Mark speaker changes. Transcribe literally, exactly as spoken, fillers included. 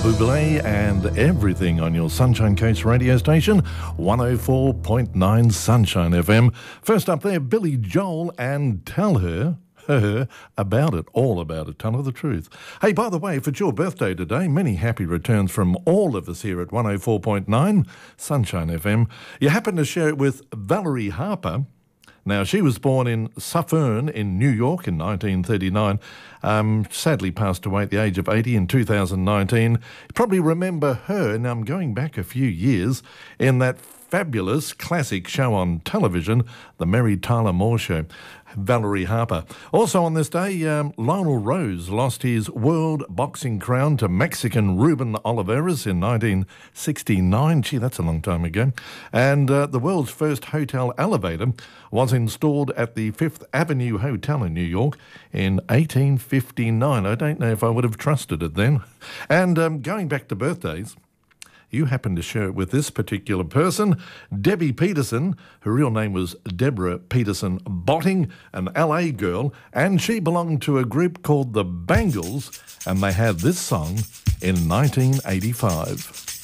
Speaker 1: Bublé and everything on your Sunshine Coast radio station, one oh four point nine Sunshine F M. First up there, Billy Joel and Tell Her, her about it, all about it, tell her the truth. Hey, by the way, if it's your birthday today, many happy returns from all of us here at one oh four point nine Sunshine F M. You happen to share it with Valerie Harper. Now, she was born in Suffern in New York in nineteen thirty-nine, um, sadly passed away at the age of eighty in two thousand nineteen. You probably remember her, now I'm going back a few years, in that fabulous classic show on television, The Mary Tyler Moore Show. Valerie Harper. Also on this day, um, Lionel Rose lost his world boxing crown to Mexican Ruben Oliveras in nineteen sixty-nine. Gee, that's a long time ago. And uh, the world's first hotel elevator was installed at the Fifth Avenue Hotel in New York in eighteen fifty-nine. I don't know if I would have trusted it then. And um, going back to birthdays, you happen to share it with this particular person, Debbie Peterson. Her real name was Deborah Peterson Botting, an L A girl, and she belonged to a group called the Bangles, and they had this song in nineteen eighty-five.